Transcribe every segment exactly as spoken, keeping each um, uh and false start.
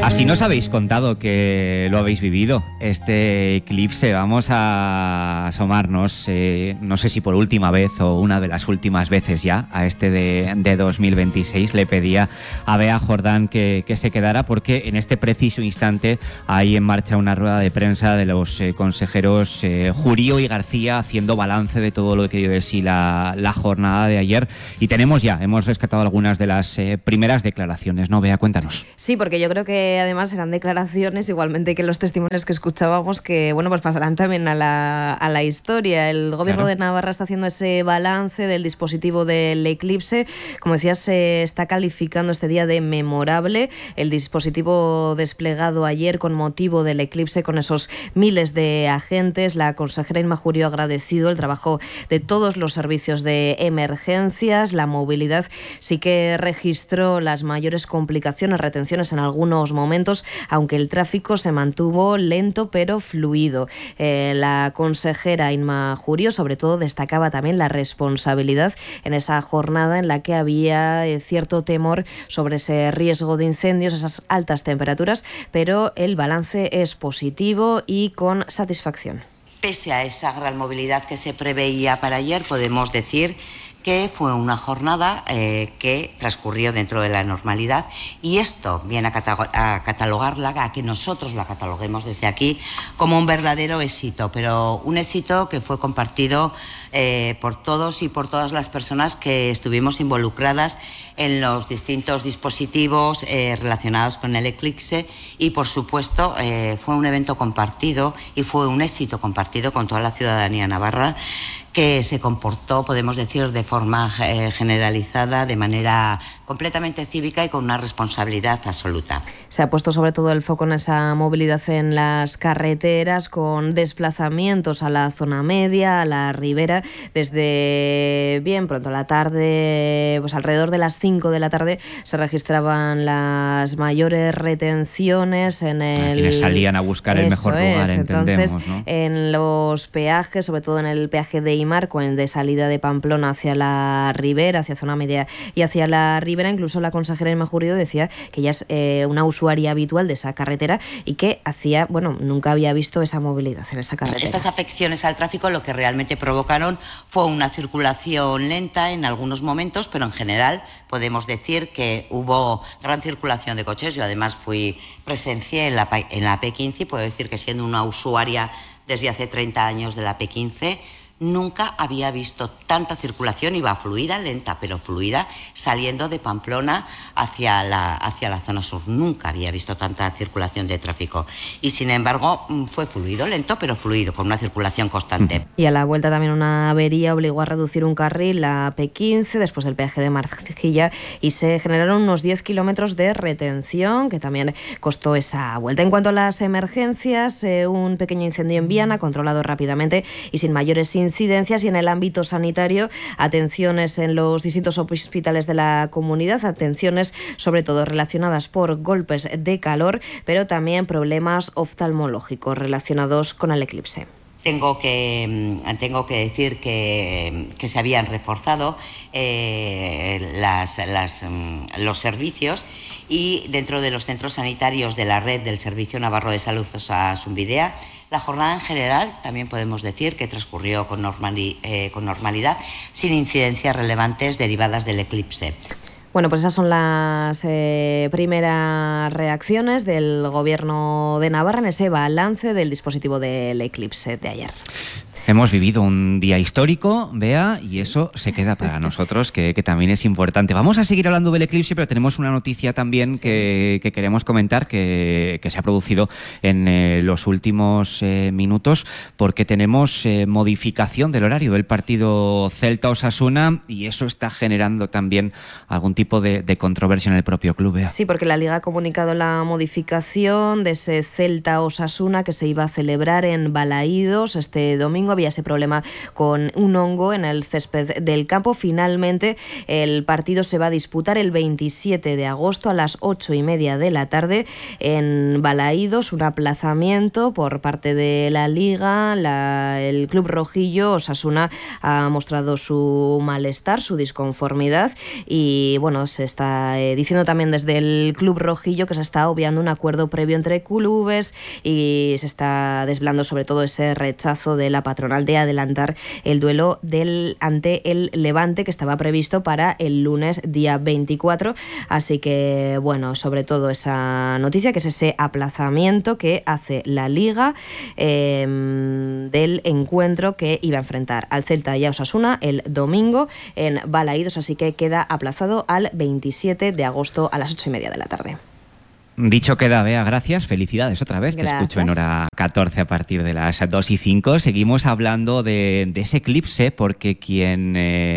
Así nos habéis contado que lo habéis vivido, este eclipse. Vamos a asomarnos, eh, no sé si por última vez o una de las últimas veces ya, a este de, de dos mil veintiséis. Le pedía a Bea Jordán que, que se quedara porque en este preciso instante hay en marcha una rueda de prensa de los eh, consejeros eh, Jurío y García haciendo balance de todo lo que dio de sí la, la jornada de ayer. Y tenemos ya, hemos rescatado algunas de las eh, primeras declaraciones, ¿no, Bea? Cuéntanos. Sí, porque yo creo que además eran declaraciones, igualmente que los testimonios que escuchábamos, que bueno, pues pasarán también a la, a la historia. El gobierno claro. de Navarra está haciendo ese balance del dispositivo del eclipse. Como decías, se está calificando este día de memorable. El dispositivo desplegado ayer con motivo del eclipse, con esos miles de agentes. La consejera Inma Jurío ha agradecido el trabajo de todos los servicios de emergencias. La movilidad sí que registró las mayores complicaciones, retenciones en algunos momentos, aunque el tráfico se mantuvo lento pero fluido. Eh, la consejera Inma Jurío sobre todo destacaba también la responsabilidad en esa jornada en la que había eh, cierto temor sobre ese riesgo de incendios, esas altas temperaturas, pero el balance es positivo y con satisfacción. Pese a esa gran movilidad que se preveía para ayer, podemos decir que fue una jornada eh, que transcurrió dentro de la normalidad, y esto viene a, catalog- a catalogarla, a que nosotros la cataloguemos desde aquí como un verdadero éxito, pero un éxito que fue compartido eh, por todos y por todas las personas que estuvimos involucradas en los distintos dispositivos eh, relacionados con el eclipse, y por supuesto eh, fue un evento compartido y fue un éxito compartido con toda la ciudadanía navarra, que se comportó, podemos decir, de forma eh, generalizada, de manera completamente cívica y con una responsabilidad absoluta. Se ha puesto sobre todo el foco en esa movilidad en las carreteras, con desplazamientos a la zona media, a la ribera, desde bien pronto a la tarde, pues alrededor de las cinco de la tarde se registraban las mayores retenciones en el... Quienes salían a buscar el mejor lugar, es. entendemos, Entonces, ¿no? En los peajes, sobre todo en el peaje de Imarco, en el de salida de Pamplona hacia la ribera, hacia zona media y hacia la ribera, incluso la consejera Inma Jurío decía que ella es eh, una usuaria habitual de esa carretera y que hacía, bueno, nunca había visto esa movilidad en esa carretera. Estas afecciones al tráfico lo que realmente provocaron fue una circulación lenta en algunos momentos, pero en general podemos decir que hubo gran circulación de coches. Yo además fui presencié en la, en la P quince y puedo decir que, siendo una usuaria desde hace treinta años de la P quince, nunca había visto tanta circulación. Iba fluida, lenta, pero fluida, saliendo de Pamplona hacia la, hacia la zona sur. Nunca había visto tanta circulación de tráfico. Y sin embargo, fue fluido, lento, pero fluido, con una circulación constante. Y a la vuelta también una avería obligó a reducir un carril, la P quince, después del peaje de Marcilla, y se generaron unos diez kilómetros de retención, que también costó esa vuelta. En cuanto a las emergencias, eh, un pequeño incendio en Viana, controlado rápidamente y sin mayores incidencias. incidencias y en el ámbito sanitario, atenciones en los distintos hospitales de la comunidad, atenciones sobre todo relacionadas por golpes de calor, pero también problemas oftalmológicos relacionados con el eclipse. Tengo que, tengo que decir que, que se habían reforzado eh, las, las, los servicios, y dentro de los centros sanitarios de la red del Servicio Navarro de Salud Osasunbidea, la jornada en general también podemos decir que transcurrió con, normali, eh, con normalidad, sin incidencias relevantes derivadas del eclipse. Bueno, pues esas son las eh, primeras reacciones del Gobierno de Navarra en ese balance del dispositivo del eclipse de ayer. Hemos vivido un día histórico, Bea, y eso se queda para nosotros, que, que también es importante. Vamos a seguir hablando del eclipse, pero tenemos una noticia también sí. que, que queremos comentar, que, que se ha producido en eh, los últimos eh, minutos, porque tenemos eh, modificación del horario del partido Celta-Osasuna, y eso está generando también algún tipo de, de controversia en el propio club, Bea. Sí, porque la Liga ha comunicado la modificación de ese Celta-Osasuna que se iba a celebrar en Balaídos este domingo, domingo había ese problema con un hongo en el césped del campo. Finalmente, el partido se va a disputar el veintisiete de agosto a las ocho y media de la tarde en Balaídos, un aplazamiento por parte de la Liga. La, el club rojillo, Osasuna, ha mostrado su malestar, su disconformidad y bueno, se está eh, diciendo también desde el club rojillo que se está obviando un acuerdo previo entre clubes y se está desvelando sobre todo ese rechazo de la patronal de adelantar el duelo del ante el Levante, que estaba previsto para el lunes día veinticuatro. Así que bueno, sobre todo esa noticia, que es ese aplazamiento que hace la Liga eh, del encuentro que iba a enfrentar al Celta y a Osasuna el domingo en Balaídos, así que queda aplazado al veintisiete de agosto a las ocho y media de la tarde. Dicho queda, Bea, gracias. Felicidades otra vez. Gracias. Te escucho en hora catorce a partir de las dos y cinco. Seguimos hablando de, de ese eclipse porque quien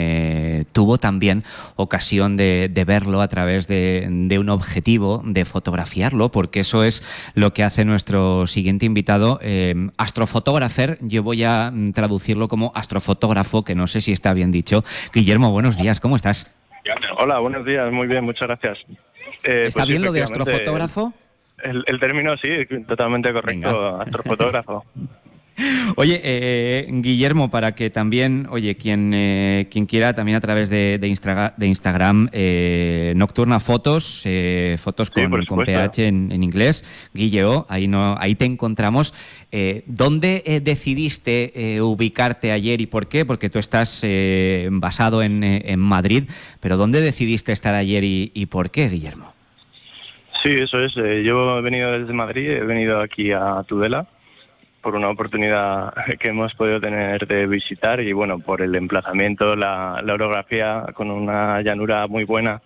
eh, tuvo también ocasión de, de verlo a través de, de un objetivo, de fotografiarlo, porque eso es lo que hace nuestro siguiente invitado, eh, astrofotógrafer. Yo voy a traducirlo como astrofotógrafo, que no sé si está bien dicho. Guillermo, buenos días. ¿Cómo estás? Hola, buenos días. Muy bien, muchas gracias. Eh, ¿Está pues bien sí, lo de astrofotógrafo? El, el término sí, totalmente correcto. Venga. Astrofotógrafo. Oye, eh, Guillermo, para que también, oye, quien, eh, quien quiera también a través de, de, Instra, de Instagram, eh, Nocturna Fotos, eh, fotos con, sí, con P H en, en inglés, Guilleo, ahí, no, ahí te encontramos. Eh, ¿Dónde eh, decidiste eh, ubicarte ayer y por qué? Porque tú estás eh, basado en, en Madrid, pero ¿dónde decidiste estar ayer y, y por qué, Guillermo? Sí, eso es. Eh, yo he venido desde Madrid, he venido aquí a Tudela por una oportunidad que hemos podido tener de visitar y bueno, por el emplazamiento, la, la orografía con una llanura muy buena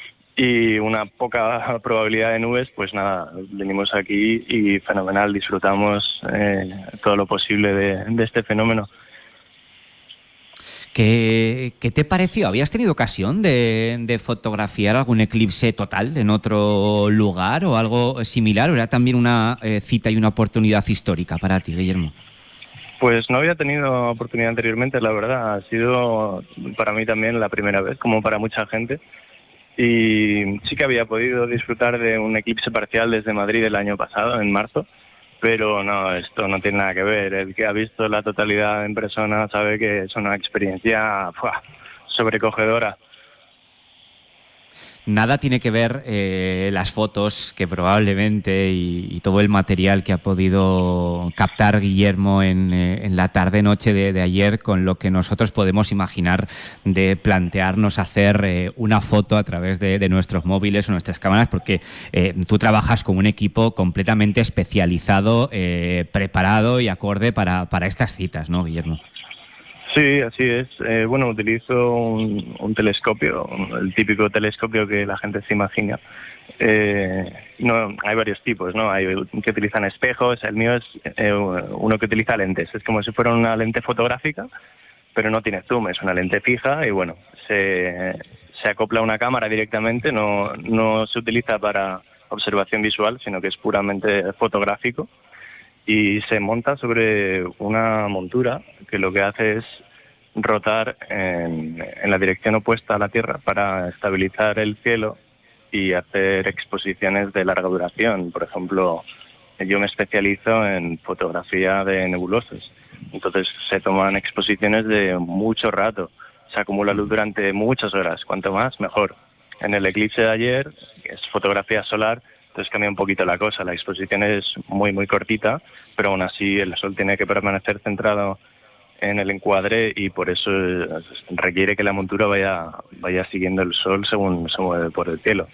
y una poca probabilidad de nubes, pues nada, venimos aquí y fenomenal, disfrutamos eh, todo lo posible de, de este fenómeno. ¿Qué, ¿Qué te pareció? ¿Habías tenido ocasión de, de fotografiar algún eclipse total en otro lugar o algo similar? ¿O era también una eh, cita y una oportunidad histórica para ti, Guillermo? Pues no había tenido oportunidad anteriormente, la verdad. Ha sido para mí también la primera vez, como para mucha gente. Y sí que había podido disfrutar de un eclipse parcial desde Madrid el año pasado, en marzo. Pero no, esto no tiene nada que ver. El que ha visto la totalidad en persona sabe que es una experiencia ¡fua!, sobrecogedora. Nada tiene que ver eh, las fotos que probablemente y, y todo el material que ha podido captar Guillermo en, eh, en la tarde-noche de, de ayer con lo que nosotros podemos imaginar de plantearnos hacer eh, una foto a través de, de nuestros móviles o nuestras cámaras, porque eh, tú trabajas con un equipo completamente especializado, eh, preparado y acorde para, para estas citas, ¿no, Guillermo? Sí, así es. Eh, bueno, utilizo un, un telescopio, el típico telescopio que la gente se imagina. Eh, no, hay varios tipos, ¿no? Hay que utilizan espejos. El mío es eh, uno que utiliza lentes. Es como si fuera una lente fotográfica, pero no tiene zoom. Es una lente fija y bueno, se, se acopla a una cámara directamente. No, no se utiliza para observación visual, sino que es puramente fotográfico. Y se monta sobre una montura que lo que hace es rotar en, en la dirección opuesta a la Tierra para estabilizar el cielo y hacer exposiciones de larga duración. Por ejemplo, yo me especializo en fotografía de nebulosas. Entonces se toman exposiciones de mucho rato. Se acumula luz durante muchas horas. Cuanto más, mejor. En el eclipse de ayer, que es fotografía solar, entonces cambia un poquito la cosa. La exposición es muy, muy cortita, pero aún así el sol tiene que permanecer centrado en el encuadre y por eso requiere que la montura vaya, vaya siguiendo el sol según se mueve por el cielo.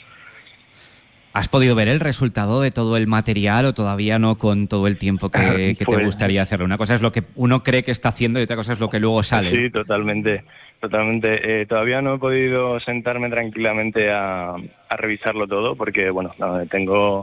¿Has podido ver el resultado de todo el material o todavía no con todo el tiempo que, que pues, te gustaría hacerlo? Una cosa es lo que uno cree que está haciendo y otra cosa es lo que luego sale. Sí, totalmente. Totalmente. Eh, todavía no he podido sentarme tranquilamente a, a revisarlo todo porque, bueno, no, tengo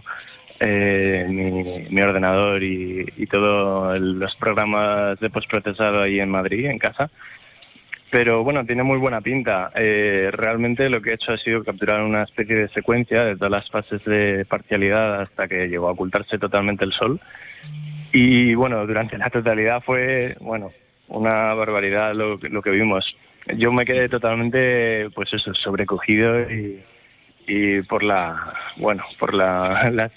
eh, mi, mi ordenador y, y todos los programas de postprocesado ahí en Madrid, en casa. Pero bueno, tiene muy buena pinta. Eh, realmente lo que he hecho ha sido capturar una especie de secuencia de todas las fases de parcialidad hasta que llegó a ocultarse totalmente el sol. Y bueno, durante la totalidad fue, bueno, una barbaridad lo, lo que vimos. Yo me quedé totalmente, pues eso, sobrecogido y, y por la, bueno, por la, la,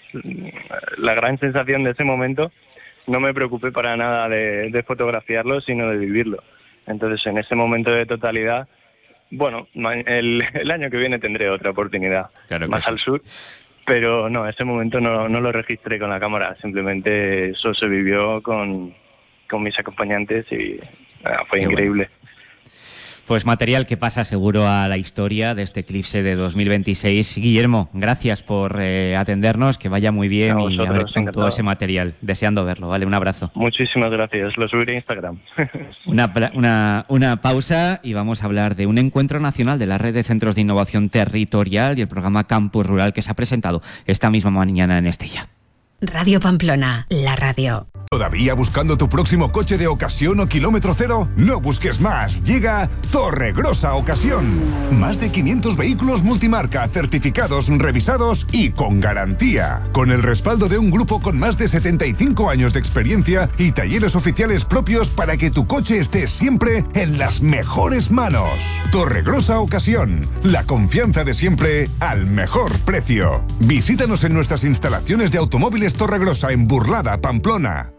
la gran sensación de ese momento, no me preocupé para nada de, de fotografiarlo, sino de vivirlo. Entonces, en ese momento de totalidad, bueno, el, el año que viene tendré otra oportunidad, claro, más sí. al sur, pero no, ese momento no, no lo registré con la cámara, simplemente eso se vivió con, con mis acompañantes y ah, fue Qué increíble. Bueno. Pues material que pasa seguro a la historia de este Eclipse de dos mil veintiséis. Guillermo, gracias por eh, atendernos, que vaya muy bien a y a ver con todo ese material. Deseando verlo, ¿vale? Un abrazo. Muchísimas gracias, lo subiré a Instagram. una, una, una pausa y vamos a hablar de un encuentro nacional de la Red de Centros de Innovación Territorial y el programa Campus Rural que se ha presentado esta misma mañana en Estella. Radio Pamplona, la radio. ¿Todavía buscando tu próximo coche de ocasión o kilómetro cero? No busques más. Llega Torregrosa Ocasión. Más de quinientos vehículos multimarca, certificados, revisados y con garantía. Con el respaldo de un grupo con más de setenta y cinco años de experiencia y talleres oficiales propios para que tu coche esté siempre en las mejores manos. Torregrosa Ocasión. La confianza de siempre al mejor precio. Visítanos en nuestras instalaciones de automóviles Torregrosa en Burlada, Pamplona.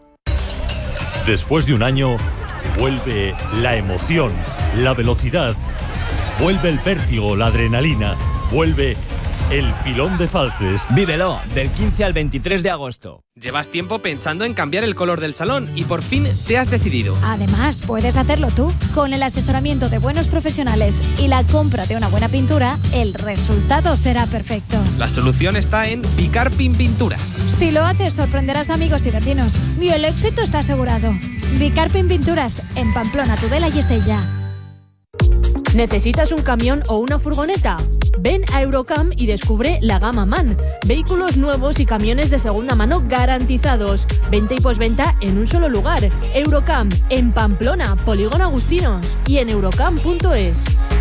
Después de un año, vuelve la emoción, la velocidad, vuelve el vértigo, la adrenalina, vuelve el Pilón de Falces. Vívelo, del quince al veintitrés de agosto. Llevas tiempo pensando en cambiar el color del salón y por fin te has decidido. Además, puedes hacerlo tú. Con el asesoramiento de buenos profesionales y la compra de una buena pintura, el resultado será perfecto. La solución está en Bicarpin Pinturas. Si lo haces, sorprenderás a amigos y vecinos. Y el éxito está asegurado. Bicarpin Pinturas, en Pamplona, Tudela y Estella. ¿Necesitas un camión o una furgoneta? Ven a Eurocam y descubre la gama MAN. Vehículos nuevos y camiones de segunda mano garantizados. Venta y posventa en un solo lugar. Eurocam, en Pamplona, Polígono Agustinos y en eurocam punto es.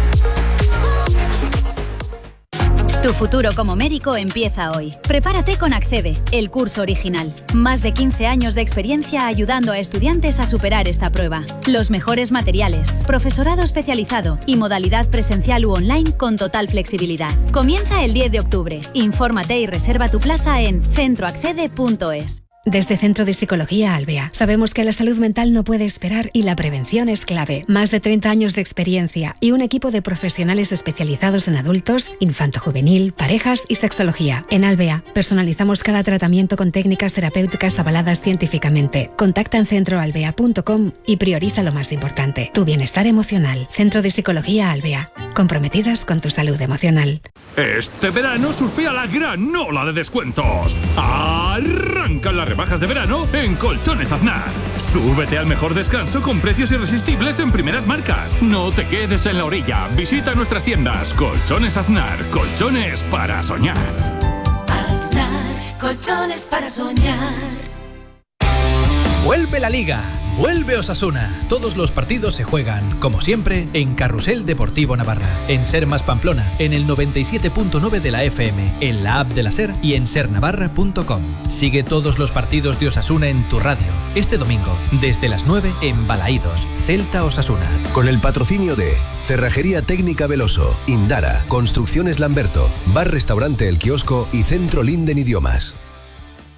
Tu futuro como médico empieza hoy. Prepárate con Accede, el curso original. Más de quince años de experiencia ayudando a estudiantes a superar esta prueba. Los mejores materiales, profesorado especializado y modalidad presencial u online con total flexibilidad. Comienza el diez de octubre. Infórmate y reserva tu plaza en centro accede punto es. Desde Centro de Psicología Albea, sabemos que la salud mental no puede esperar y la prevención es clave. Más de treinta años de experiencia y un equipo de profesionales especializados en adultos, infanto-juvenil, parejas y sexología. En Albea, personalizamos cada tratamiento con técnicas terapéuticas avaladas científicamente. Contacta en centro albea punto com y prioriza lo más importante, tu bienestar emocional. Centro de Psicología Albea, comprometidas con tu salud emocional. Este verano surfea la gran ola de descuentos. Arrancan las rebajas de verano en Colchones Aznar. Súbete al mejor descanso con precios irresistibles en primeras marcas. No te quedes en la orilla. Visita nuestras tiendas. Colchones Aznar. Colchones para soñar. Aznar. Colchones para soñar. Vuelve la Liga. Vuelve Osasuna. Todos los partidos se juegan, como siempre, en Carrusel Deportivo Navarra, en Ser Más Pamplona, en el noventa y siete punto nueve de la F M, en la app de la Ser y en ser navarra punto com. Sigue todos los partidos de Osasuna en tu radio. Este domingo, desde las nueve en Balaídos, Celta Osasuna. Con el patrocinio de Cerrajería Técnica Veloso, Indara, Construcciones Lamberto, Bar Restaurante El Kiosco y Centro Linden Idiomas.